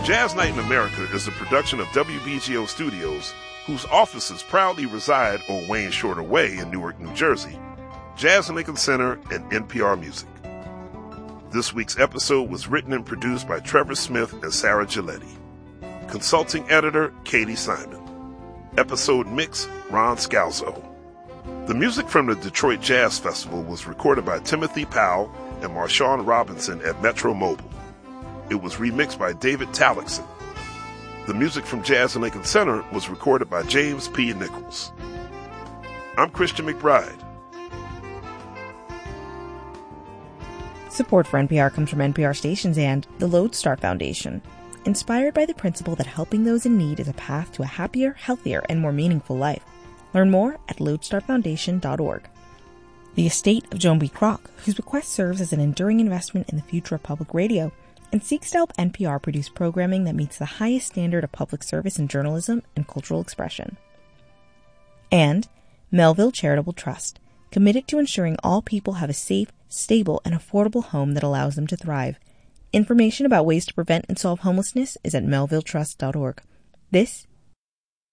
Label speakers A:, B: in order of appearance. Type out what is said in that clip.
A: Jazz Night in America is a production of WBGO Studios, whose offices proudly reside on Wayne Shorter Way in Newark, New Jersey, Jazz Lincoln Center, and NPR Music. This week's episode was written and produced by Trevor Smith and Sarah Giletti. Consulting editor, Katie Simon. Episode mix, Ron Scalzo. The music from the Detroit Jazz Festival was recorded by Timothy Powell and Marshawn Robinson at Metro Mobile. It was remixed by David Tallickson. The music from Jazz and Lincoln Center was recorded by James P. Nichols. I'm Christian McBride.
B: Support for NPR comes from NPR stations and the Lodestar Foundation, inspired by the principle that helping those in need is a path to a happier, healthier, and more meaningful life. Learn more at lodestarfoundation.org. The estate of Joan B. Kroc, whose bequest serves as an enduring investment in the future of public radio, and seeks to help NPR produce programming that meets the highest standard of public service in journalism and cultural expression. And Melville Charitable Trust, committed to ensuring all people have a safe, stable, and affordable home that allows them to thrive. Information about ways to prevent and solve homelessness is at melvilletrust.org. This